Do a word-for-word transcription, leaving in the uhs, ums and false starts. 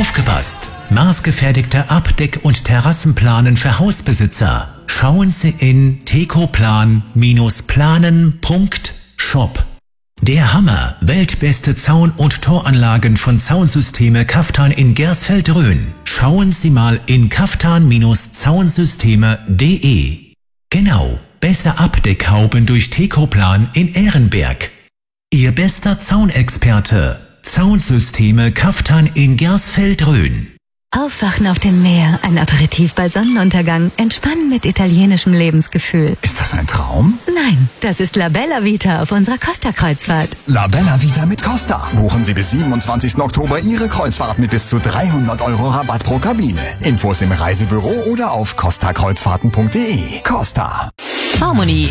Aufgepasst! Maßgefertigte Abdeck- und Terrassenplanen für Hausbesitzer. Schauen Sie in tekoplan planen punkt shop. Der Hammer! Weltbeste Zaun- und Toranlagen von Zaunsysteme Kaftan in Gersfeld-Rhön. Schauen Sie mal in kaftan zaunsysteme punkt de. Genau, beste Abdeckhauben durch Tekoplan in Ehrenberg. Ihr bester Zaunexperte. Zaunsysteme Kaftan in Gersfeld-Rhön. Aufwachen auf dem Meer, ein Aperitif bei Sonnenuntergang, entspannen mit italienischem Lebensgefühl. Ist das ein Traum? Nein, das ist La Bella Vita auf unserer Costa-Kreuzfahrt. La Bella Vita mit Costa. Buchen Sie bis siebenundzwanzigsten Oktober Ihre Kreuzfahrt mit bis zu dreihundert Euro Rabatt pro Kabine. Infos im Reisebüro oder auf costa kreuzfahrten punkt de. Costa. Harmony.